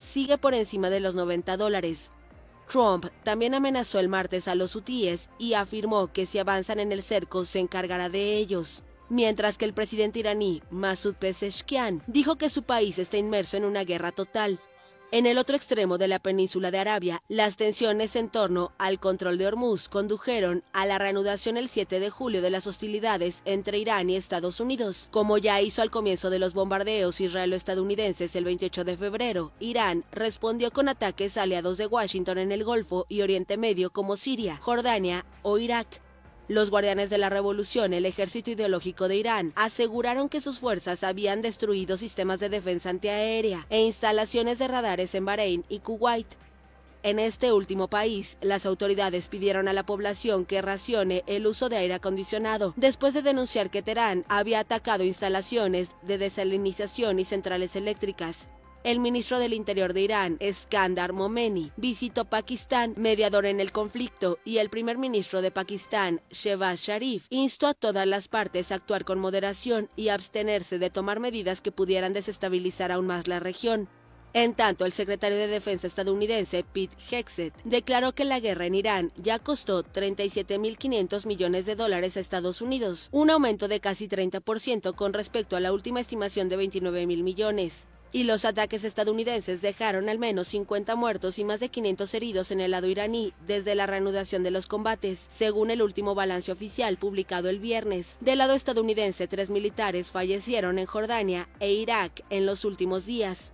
sigue por encima de los $90. Trump también amenazó el martes a los hutíes y afirmó que si avanzan en el cerco se encargará de ellos, mientras que el presidente iraní Masoud Pezeshkian dijo que su país está inmerso en una guerra total. En el otro extremo de la península de Arabia, las tensiones en torno al control de Hormuz condujeron a la reanudación el 7 de julio de las hostilidades entre Irán y Estados Unidos. Como ya hizo al comienzo de los bombardeos israelo-estadounidenses el 28 de febrero, Irán respondió con ataques a aliados de Washington en el Golfo y Oriente Medio como Siria, Jordania o Irak. Los guardianes de la revolución, el ejército ideológico de Irán, aseguraron que sus fuerzas habían destruido sistemas de defensa antiaérea e instalaciones de radares en Bahrein y Kuwait. En este último país, las autoridades pidieron a la población que racione el uso de aire acondicionado, después de denunciar que Teherán había atacado instalaciones de desalinización y centrales eléctricas. El ministro del Interior de Irán, Eskandar Momeni, visitó Pakistán, mediador en el conflicto, y el primer ministro de Pakistán, Shehbaz Sharif, instó a todas las partes a actuar con moderación y abstenerse de tomar medidas que pudieran desestabilizar aún más la región. En tanto, el secretario de Defensa estadounidense, Pete Hegseth, declaró que la guerra en Irán ya costó $37.500 millones a Estados Unidos, un aumento de casi 30% con respecto a la última estimación de 29.000 millones. Y los ataques estadounidenses dejaron al menos 50 muertos y más de 500 heridos en el lado iraní desde la reanudación de los combates, según el último balance oficial publicado el viernes. Del lado estadounidense, 3 militares fallecieron en Jordania e Irak en los últimos días.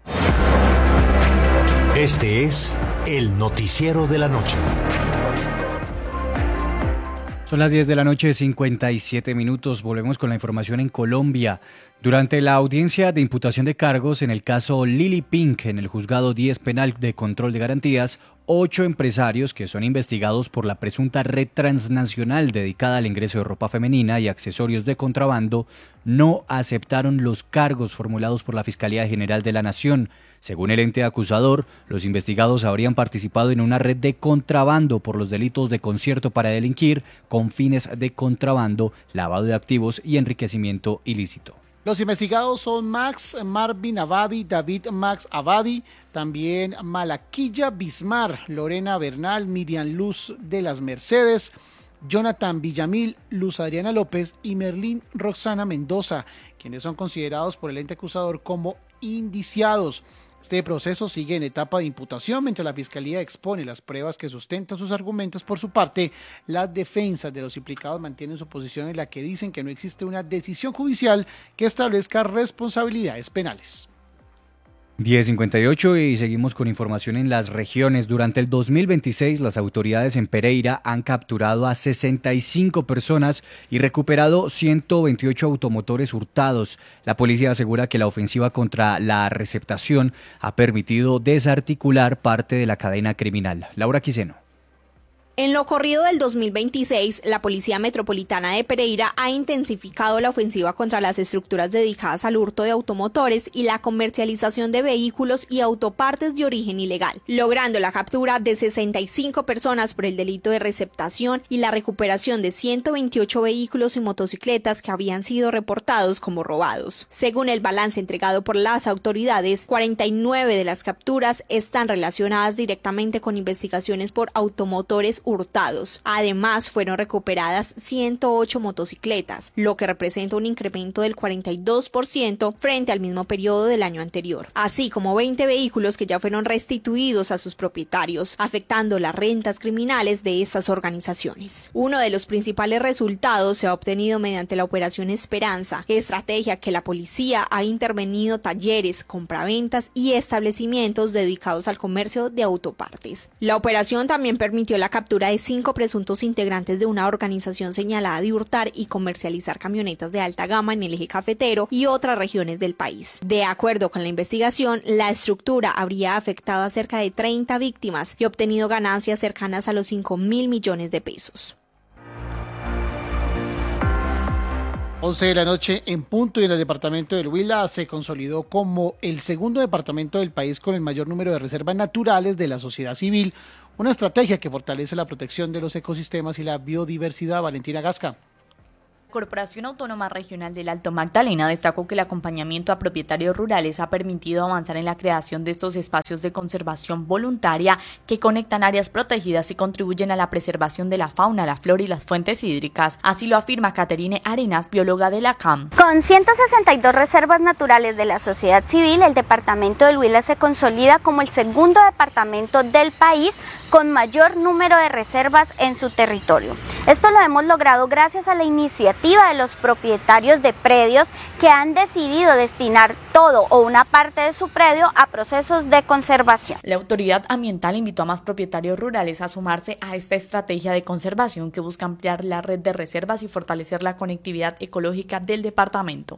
Este es el noticiero de la noche. Son las 10 de la noche, 57 minutos. Volvemos con la información en Colombia. Durante la audiencia de imputación de cargos en el caso Lili Pink en el Juzgado 10 Penal de Control de Garantías, 8 empresarios que son investigados por la presunta red transnacional dedicada al ingreso de ropa femenina y accesorios de contrabando no aceptaron los cargos formulados por la Fiscalía General de la Nación. Según el ente acusador, los investigados habrían participado en una red de contrabando por los delitos de concierto para delinquir con fines de contrabando, lavado de activos y enriquecimiento ilícito. Los investigados son Max Marvin Abadi, David Max Abadi, también Malaquilla Bismar, Lorena Bernal, Miriam Luz de las Mercedes, Jonathan Villamil, Luz Adriana López y Merlín Roxana Mendoza, quienes son considerados por el ente acusador como indiciados. Este proceso sigue en etapa de imputación mientras la Fiscalía expone las pruebas que sustentan sus argumentos. Por su parte, las defensas de los implicados mantienen su posición en la que dicen que no existe una decisión judicial que establezca responsabilidades penales. 10:58 y seguimos con información en las regiones. Durante el 2026, las autoridades en Pereira han capturado a 65 personas y recuperado 128 automotores hurtados. La policía asegura que la ofensiva contra la receptación ha permitido desarticular parte de la cadena criminal. Laura Quiseno. En lo corrido del 2026, la Policía Metropolitana de Pereira ha intensificado la ofensiva contra las estructuras dedicadas al hurto de automotores y la comercialización de vehículos y autopartes de origen ilegal, logrando la captura de 65 personas por el delito de receptación y la recuperación de 128 vehículos y motocicletas que habían sido reportados como robados. Según el balance entregado por las autoridades, 49 de las capturas están relacionadas directamente con investigaciones por automotores hurtados. Además, fueron recuperadas 108 motocicletas, lo que representa un incremento del 42% frente al mismo periodo del año anterior, así como 20 vehículos que ya fueron restituidos a sus propietarios, afectando las rentas criminales de estas organizaciones. Uno de los principales resultados se ha obtenido mediante la Operación Esperanza, estrategia que la policía ha intervenido talleres, compraventas y establecimientos dedicados al comercio de autopartes. La operación también permitió la captura de 5 presuntos integrantes de una organización señalada de hurtar y comercializar camionetas de alta gama en el eje cafetero y otras regiones del país. De acuerdo con la investigación, la estructura habría afectado a cerca de 30 víctimas y obtenido ganancias cercanas a los 5.000 millones de pesos. 11 de la noche en punto y en el departamento del Huila se consolidó como el segundo departamento del país con el mayor número de reservas naturales de la sociedad civil, una estrategia que fortalece la protección de los ecosistemas y la biodiversidad. Valentina Gasca. Corporación Autónoma Regional del Alto Magdalena destacó que el acompañamiento a propietarios rurales ha permitido avanzar en la creación de estos espacios de conservación voluntaria que conectan áreas protegidas y contribuyen a la preservación de la fauna, la flora y las fuentes hídricas. Así lo afirma Caterine Arenas, bióloga de la CAM. Con 162 reservas naturales de la sociedad civil, el departamento del Huila se consolida como el segundo departamento del país con mayor número de reservas en su territorio. Esto lo hemos logrado gracias a la iniciativa de los propietarios de predios que han decidido destinar todo o una parte de su predio a procesos de conservación. La autoridad ambiental invitó a más propietarios rurales a sumarse a esta estrategia de conservación que busca ampliar la red de reservas y fortalecer la conectividad ecológica del departamento.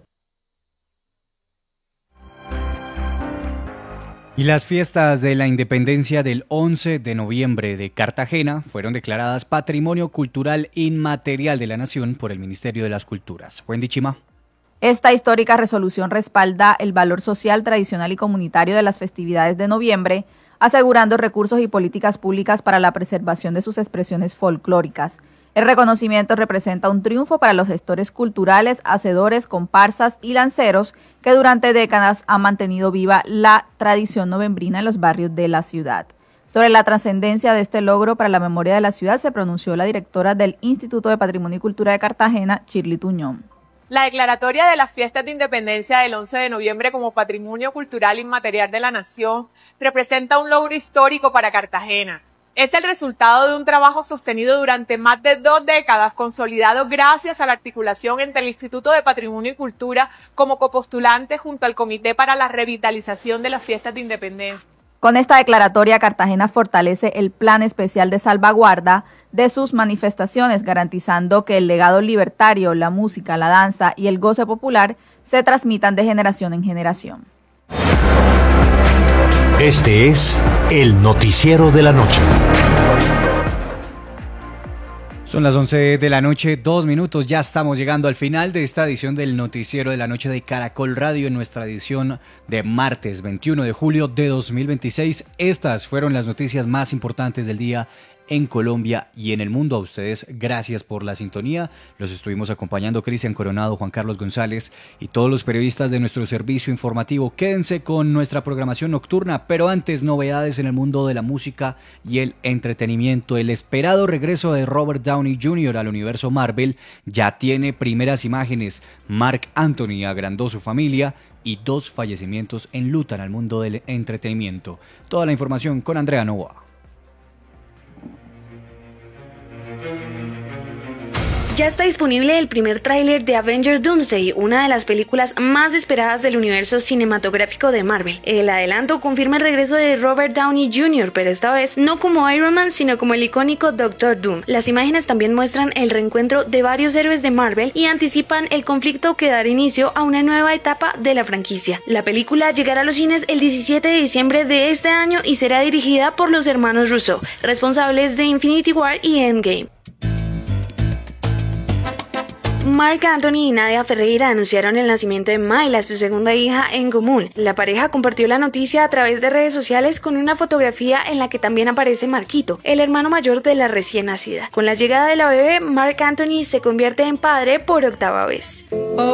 Y las fiestas de la independencia del 11 de noviembre de Cartagena fueron declaradas Patrimonio Cultural Inmaterial de la Nación por el Ministerio de las Culturas. Wendy Chima. Esta histórica resolución respalda el valor social, tradicional y comunitario de las festividades de noviembre, asegurando recursos y políticas públicas para la preservación de sus expresiones folclóricas. El reconocimiento representa un triunfo para los gestores culturales, hacedores, comparsas y lanceros que durante décadas han mantenido viva la tradición novembrina en los barrios de la ciudad. Sobre la trascendencia de este logro para la memoria de la ciudad se pronunció la directora del Instituto de Patrimonio y Cultura de Cartagena, Shirley Tuñón. La declaratoria de las fiestas de independencia del 11 de noviembre como Patrimonio Cultural Inmaterial de la Nación representa un logro histórico para Cartagena. Es el resultado de un trabajo sostenido durante más de 2 décadas, consolidado gracias a la articulación entre el Instituto de Patrimonio y Cultura como copostulante junto al Comité para la Revitalización de las Fiestas de Independencia. Con esta declaratoria, Cartagena fortalece el plan especial de salvaguarda de sus manifestaciones, garantizando que el legado libertario, la música, la danza y el goce popular se transmitan de generación en generación. Este es el Noticiero de la Noche. Son las 11 de la noche, 2 minutos. Ya estamos llegando al final de esta edición del Noticiero de la Noche de Caracol Radio, en nuestra edición de martes 21 de julio de 2026. Estas fueron las noticias más importantes del día en Colombia y en el mundo. A ustedes, gracias por la sintonía. Los estuvimos acompañando Cristian Coronado, Juan Carlos González y todos los periodistas de nuestro servicio informativo. Quédense con nuestra programación nocturna, pero antes, novedades en el mundo de la música y el entretenimiento. El esperado regreso de Robert Downey Jr. al universo Marvel ya tiene primeras imágenes. Marc Anthony agrandó su familia y 2 fallecimientos enlutan al mundo del entretenimiento. Toda la información con Andrea Novoa. Ya está disponible el primer tráiler de Avengers Doomsday, una de las películas más esperadas del universo cinematográfico de Marvel. El adelanto confirma el regreso de Robert Downey Jr., pero esta vez no como Iron Man, sino como el icónico Doctor Doom. Las imágenes también muestran el reencuentro de varios héroes de Marvel y anticipan el conflicto que dará inicio a una nueva etapa de la franquicia. La película llegará a los cines el 17 de diciembre de este año y será dirigida por los hermanos Russo, responsables de Infinity War y Endgame. Marc Anthony y Nadia Ferreira anunciaron el nacimiento de Mayla, su segunda hija en común. La pareja compartió la noticia a través de redes sociales con una fotografía en la que también aparece Marquito, el hermano mayor de la recién nacida. Con la llegada de la bebé, Marc Anthony se convierte en padre por 8ª vez.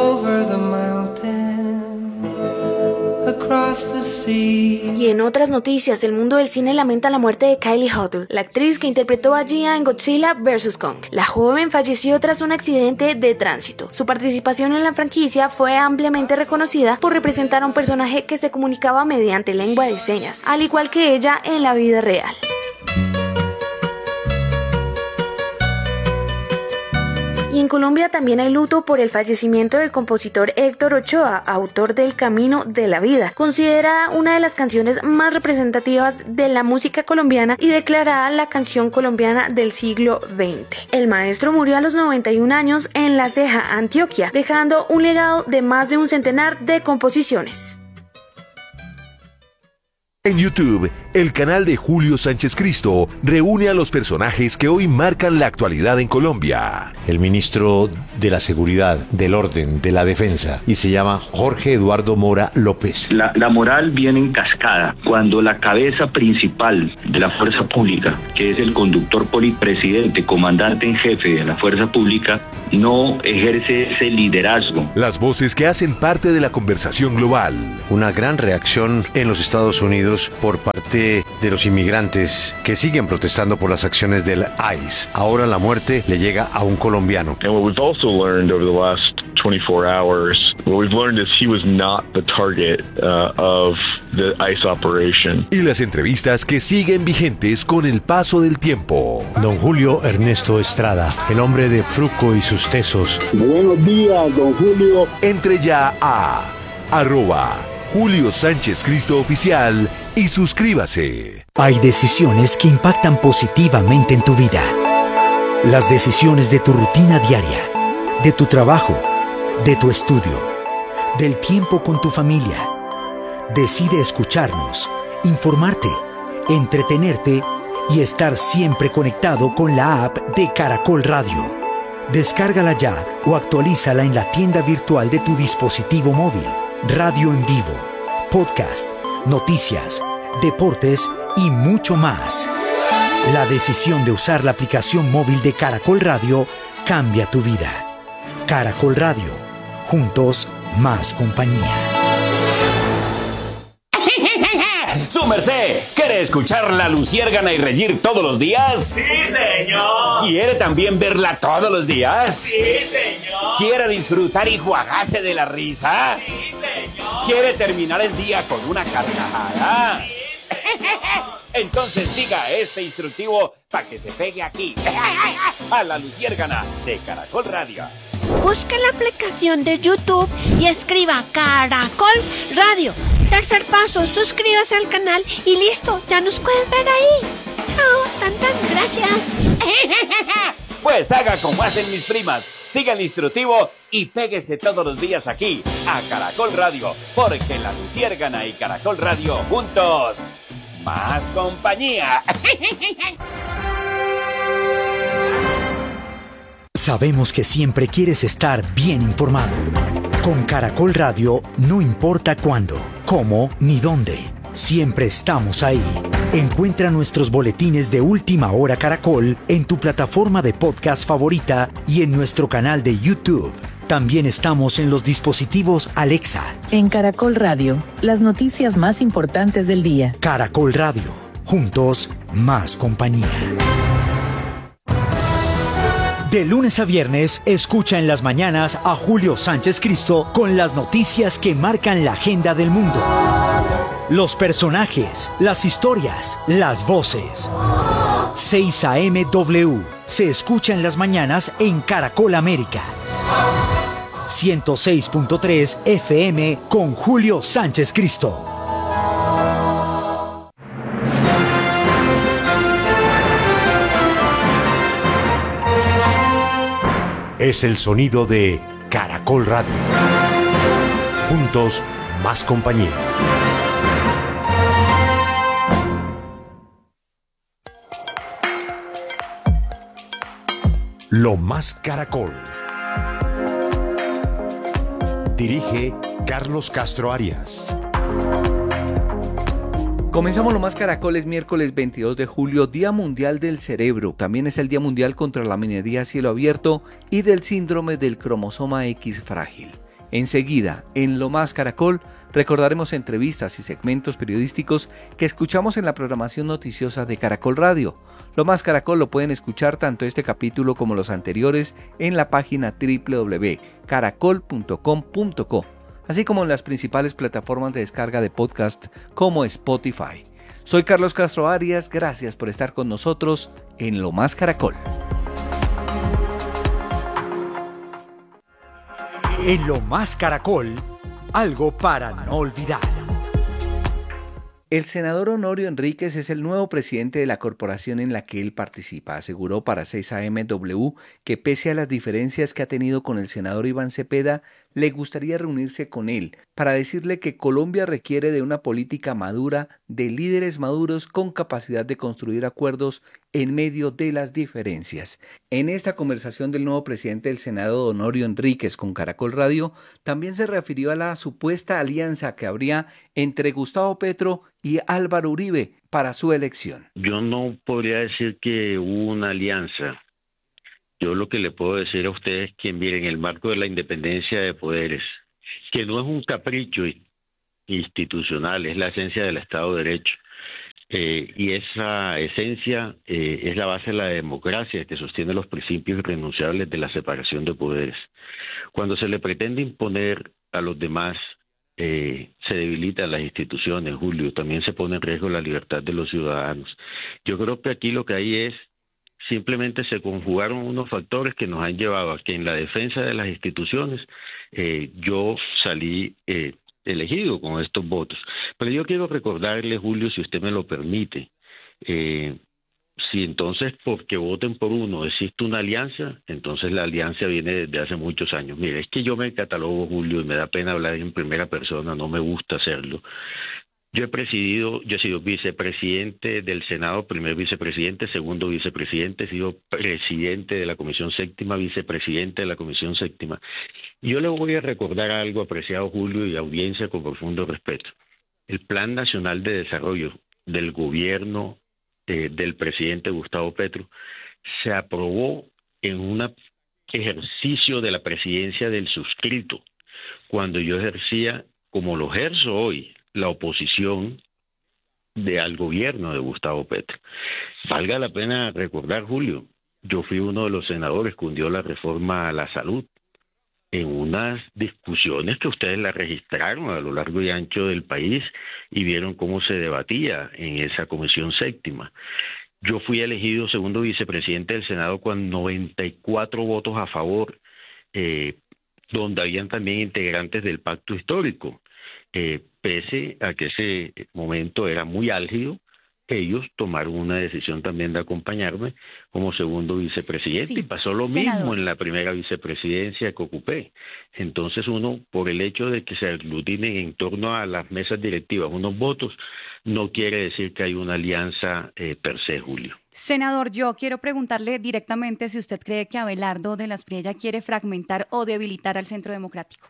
Y en otras noticias, el mundo del cine lamenta la muerte de Kylie Hoddle, la actriz que interpretó a Gia en Godzilla vs. Kong. La joven falleció tras un accidente de tránsito. Su participación en la franquicia fue ampliamente reconocida por representar a un personaje que se comunicaba mediante lengua de señas, al igual que ella en la vida real. Y en Colombia también hay luto por el fallecimiento del compositor Héctor Ochoa, autor del Camino de la Vida, considerada una de las canciones más representativas de la música colombiana y declarada la canción colombiana del siglo XX. El maestro murió a los 91 años en La Ceja, Antioquia, dejando un legado de más de un centenar de composiciones. En YouTube, el canal de Julio Sánchez Cristo reúne a los personajes que hoy marcan la actualidad en Colombia. El ministro de la Seguridad, del Orden, de la Defensa, y se llama Jorge Eduardo Mora López. La moral viene en cascada cuando la cabeza principal de la fuerza pública, que es el conductor presidente, comandante en jefe de la fuerza pública, no ejerce ese liderazgo. Las voces que hacen parte de la conversación global. Una gran reacción en los Estados Unidos por parte de los inmigrantes que siguen protestando por las acciones del ICE. Ahora la muerte le llega a un colombiano. And what we've also learned over the last 24 hours, what we've learned is he was not the target of the ICE operation. Y las entrevistas que siguen vigentes con el paso del tiempo. Don Julio Ernesto Estrada, el hombre de Fruco y sus tesos. Buenos días, don Julio. Entre ya a @Julio Sánchez Cristo Oficial y suscríbase. Hay decisiones que impactan positivamente en tu vida. Las decisiones de tu rutina diaria, de tu trabajo, de tu estudio, del tiempo con tu familia. Decide escucharnos, informarte, entretenerte y estar siempre conectado con la app de Caracol Radio. Descárgala ya o actualízala en la tienda virtual de tu dispositivo móvil. Radio en vivo, podcast, noticias, deportes y mucho más. La decisión de usar la aplicación móvil de Caracol Radio cambia tu vida. Caracol Radio, juntos más compañía. ¡Su merced! ¿Quiere escuchar La Luciérgana y reír todos los días? ¡Sí, señor! ¿Quiere también verla todos los días? ¡Sí, señor! ¿Quiere disfrutar y jugarse de la risa? ¡Sí, señor! ¿Quiere terminar el día con una carcajada? ¡Sí, señor! Entonces siga este instructivo para que se pegue aquí, a La Luciérgana de Caracol Radio. Busque la aplicación de YouTube y escriba Caracol Radio. Tercer paso, suscríbase al canal y listo, ya nos puedes ver ahí. Chao, tantas gracias. Pues haga como hacen mis primas, siga el instructivo y péguese todos los días aquí, a Caracol Radio, porque La Luciérgana y Caracol Radio juntos, más compañía. Sabemos que siempre quieres estar bien informado. Con Caracol Radio no importa cuándo, cómo ni dónde. Siempre estamos ahí. Encuentra nuestros boletines de Última Hora Caracol en tu plataforma de podcast favorita y en nuestro canal de YouTube. También estamos en los dispositivos Alexa. En Caracol Radio, las noticias más importantes del día. Caracol Radio, juntos más compañía. De lunes a viernes, escucha en las mañanas a Julio Sánchez Cristo con las noticias que marcan la agenda del mundo. Los personajes, las historias, las voces. 6 AM W se escucha en las mañanas en Caracol América. 106.3 FM con Julio Sánchez Cristo. Es el sonido de Caracol Radio. Juntos, más compañía. Lo más Caracol. Dirige Carlos Castro Arias. Comenzamos Lo Más Caracol, es miércoles 22 de julio, Día Mundial del Cerebro. También es el Día Mundial contra la Minería a Cielo Abierto y del síndrome del cromosoma X frágil. Enseguida, en Lo Más Caracol, recordaremos entrevistas y segmentos periodísticos que escuchamos en la programación noticiosa de Caracol Radio. Lo Más Caracol lo pueden escuchar tanto este capítulo como los anteriores en la página www.caracol.com.co, así como en las principales plataformas de descarga de podcast como Spotify. Soy Carlos Castro Arias, gracias por estar con nosotros en Lo Más Caracol. En Lo Más Caracol, algo para no olvidar. El senador Honorio Enríquez es el nuevo presidente de la corporación en la que él participa. Aseguró para 6 AM W que pese a las diferencias que ha tenido con el senador Iván Cepeda, le gustaría reunirse con él para decirle que Colombia requiere de una política madura, de líderes maduros con capacidad de construir acuerdos en medio de las diferencias. En esta conversación del nuevo presidente del Senado, Honorio Enríquez, con Caracol Radio, también se refirió a la supuesta alianza que habría entre Gustavo Petro y Álvaro Uribe para su elección. Yo no podría decir que hubo una alianza. Yo lo que le puedo decir a ustedes es que, miren, el marco de la independencia de poderes, que no es un capricho institucional, es la esencia del Estado de Derecho. Y esa esencia es la base de la democracia que sostiene los principios irrenunciables de la separación de poderes. Cuando se le pretende imponer a los demás, se debilitan las instituciones, Julio, también se pone en riesgo la libertad de los ciudadanos. Yo creo que aquí lo que hay es, simplemente se conjugaron unos factores que nos han llevado a que en la defensa de las instituciones yo salí elegido con estos votos. Pero yo quiero recordarle, Julio, si usted me lo permite, si entonces porque voten por uno existe una alianza, entonces la alianza viene desde hace muchos años. Mire, es que yo me catalogo, Julio, y me da pena hablar en primera persona, no me gusta hacerlo. Yo he sido vicepresidente del Senado, primer vicepresidente, segundo vicepresidente, he sido presidente de la Comisión Séptima, vicepresidente de la Comisión Séptima. Y yo le voy a recordar algo, apreciado Julio y audiencia, con profundo respeto. El Plan Nacional de Desarrollo del gobierno del presidente Gustavo Petro se aprobó en un ejercicio de la presidencia del suscrito, cuando yo ejercía, como lo ejerzo hoy, la oposición al gobierno de Gustavo Petro. Valga la pena recordar, Julio, yo fui uno de los senadores que hundió la reforma a la salud en unas discusiones que ustedes la registraron a lo largo y ancho del país y vieron cómo se debatía en esa Comisión Séptima. Yo fui elegido segundo vicepresidente del Senado con 94 votos a favor, donde habían también integrantes del Pacto Histórico. Pese a que ese momento era muy álgido, ellos tomaron una decisión también de acompañarme como segundo vicepresidente, y pasó lo mismo en la primera vicepresidencia que ocupé. Entonces uno, por el hecho de que se aglutinen en torno a las mesas directivas unos votos, no quiere decir que hay una alianza per se, Julio. Senador, yo quiero preguntarle directamente si usted cree que Abelardo de las Priella quiere fragmentar o debilitar al Centro Democrático.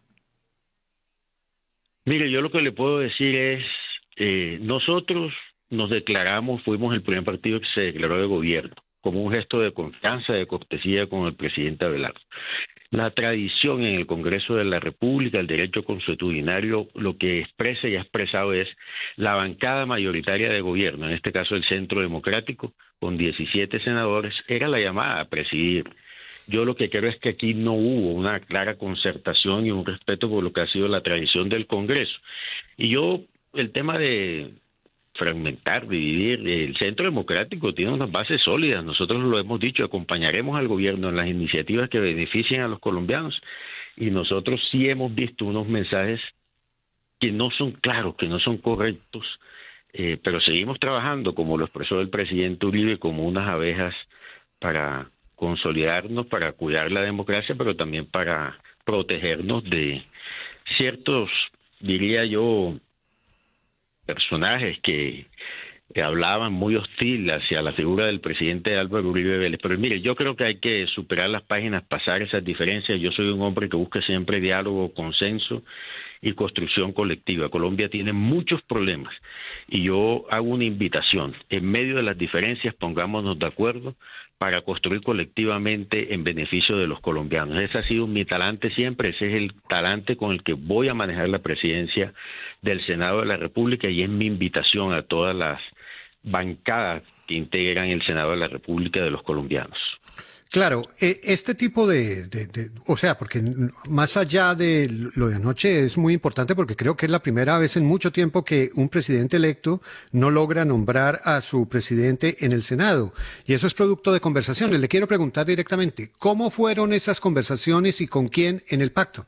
Mire, yo lo que le puedo decir es, nosotros nos declaramos, fuimos el primer partido que se declaró de gobierno, como un gesto de confianza, de cortesía con el presidente Abelardo. La tradición en el Congreso de la República, el derecho consuetudinario, lo que expresa y ha expresado es la bancada mayoritaria de gobierno, en este caso el Centro Democrático, con 17 senadores, era la llamada a presidir. Yo lo que creo es que aquí no hubo una clara concertación y un respeto por lo que ha sido la tradición del Congreso. Y yo, el tema de fragmentar, dividir, el Centro Democrático tiene unas bases sólidas. Nosotros lo hemos dicho, acompañaremos al gobierno en las iniciativas que beneficien a los colombianos. Y nosotros sí hemos visto unos mensajes que no son claros, que no son correctos, pero seguimos trabajando, como lo expresó el presidente Uribe, como unas abejas para consolidarnos, para cuidar la democracia, pero también para protegernos de ciertos, diría yo, personajes que hablaban muy hostil hacia la figura del presidente Álvaro Uribe Vélez. Pero mire, yo creo que hay que superar las páginas, pasar esas diferencias. Yo soy un hombre que busca siempre diálogo, consenso y construcción colectiva. Colombia tiene muchos problemas y yo hago una invitación. En medio de las diferencias, pongámonos de acuerdo para construir colectivamente en beneficio de los colombianos. Ese ha sido mi talante siempre, ese es el talante con el que voy a manejar la presidencia del Senado de la República, y es mi invitación a todas las bancadas que integran el Senado de la República de los colombianos. Claro, este tipo o sea, porque más allá de lo de anoche es muy importante, porque creo que es la primera vez en mucho tiempo que un presidente electo no logra nombrar a su presidente en el Senado, y eso es producto de conversaciones. Le quiero preguntar directamente, ¿cómo fueron esas conversaciones y con quién en el pacto?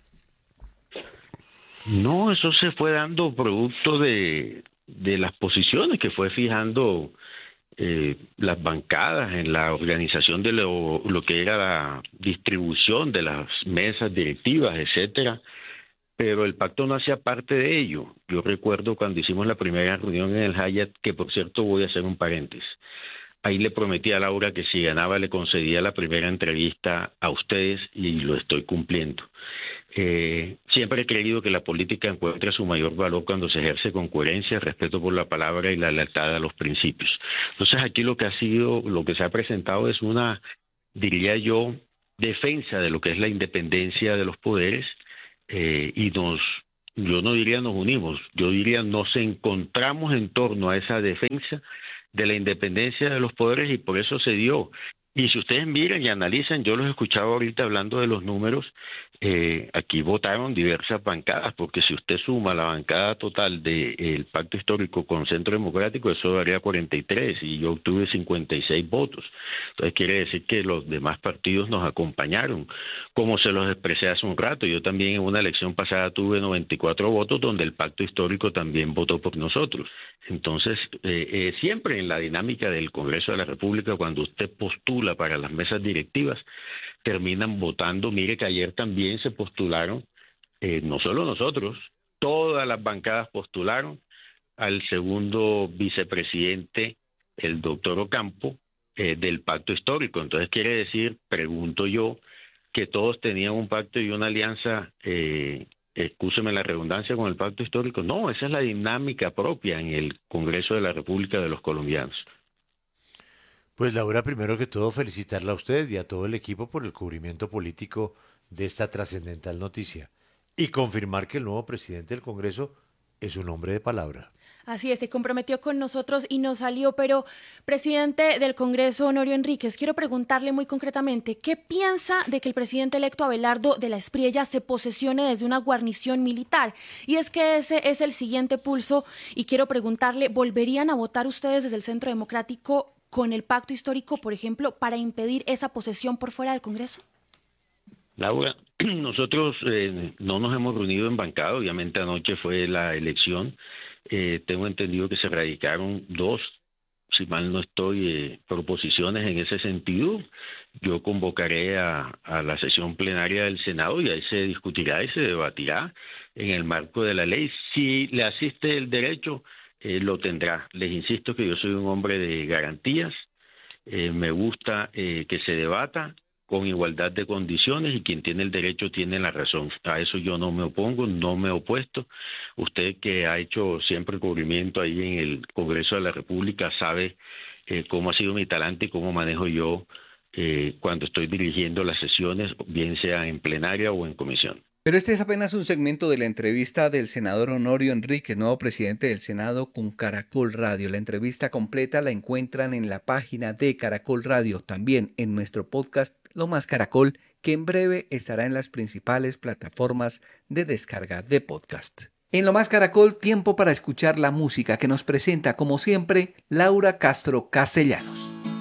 No, eso se fue dando producto de las posiciones que fue fijando las bancadas, en la organización de lo que era la distribución de las mesas directivas, etcétera, pero el pacto no hacía parte de ello. Yo recuerdo cuando hicimos la primera reunión en el Hyatt, que por cierto voy a hacer un paréntesis. Ahí le prometí a Laura que si ganaba le concedía la primera entrevista a ustedes y lo estoy cumpliendo. Siempre he creído que la política encuentra su mayor valor cuando se ejerce con coherencia, respeto por la palabra y la lealtad a los principios. Entonces aquí lo que se ha presentado es una, diría yo, defensa de lo que es la independencia de los poderes y yo no diría nos unimos, yo diría nos encontramos en torno a esa defensa de la independencia de los poderes y por eso se dio. Y si ustedes miran y analizan, yo los escuchaba ahorita hablando de los números, aquí votaron diversas bancadas, porque si usted suma la bancada total del Pacto Histórico con Centro Democrático, eso daría 43 y yo obtuve 56 votos. Entonces quiere decir que los demás partidos nos acompañaron, como se los expresé hace un rato. Yo también en una elección pasada tuve 94 votos, donde el Pacto Histórico también votó por nosotros. Entonces, siempre en la dinámica del Congreso de la República, cuando usted postula para las mesas directivas, terminan votando. Mire que ayer también se postularon, no solo nosotros, todas las bancadas postularon al segundo vicepresidente, el doctor Ocampo, del Pacto Histórico. Entonces quiere decir, pregunto yo, que todos tenían un pacto y una alianza, excúseme la redundancia, con el Pacto Histórico. No, esa es la dinámica propia en el Congreso de la República de los colombianos. Pues Laura, primero que todo felicitarla a usted y a todo el equipo por el cubrimiento político de esta trascendental noticia y confirmar que el nuevo presidente del Congreso es un hombre de palabra. Así es, se comprometió con nosotros y nos salió, pero presidente del Congreso, Honorio Enríquez, quiero preguntarle muy concretamente, ¿qué piensa de que el presidente electo Abelardo de la Espriella se posesione desde una guarnición militar? Y es que ese es el siguiente pulso y quiero preguntarle, ¿volverían a votar ustedes desde el Centro Democrático con el Pacto Histórico, por ejemplo, para impedir esa posesión por fuera del Congreso? Laura, nosotros no nos hemos reunido en bancada, obviamente anoche fue la elección, tengo entendido que se radicaron 2, si mal no estoy, proposiciones en ese sentido. Yo convocaré a la sesión plenaria del Senado y ahí se discutirá y se debatirá en el marco de la ley. Si le asiste el derecho, lo tendrá. Les insisto que yo soy un hombre de garantías, me gusta que se debata con igualdad de condiciones y quien tiene el derecho tiene la razón. A eso yo no me opongo, no me he opuesto. Usted que ha hecho siempre cubrimiento ahí en el Congreso de la República sabe cómo ha sido mi talante y cómo manejo yo cuando estoy dirigiendo las sesiones, bien sea en plenaria o en comisión. Pero este es apenas un segmento de la entrevista del senador Honorio Enríquez, nuevo presidente del Senado, con Caracol Radio. La entrevista completa la encuentran en la página de Caracol Radio, también en nuestro podcast Lo Más Caracol, que en breve estará en las principales plataformas de descarga de podcast. En Lo Más Caracol, tiempo para escuchar la música que nos presenta, como siempre, Laura Castro Castellanos.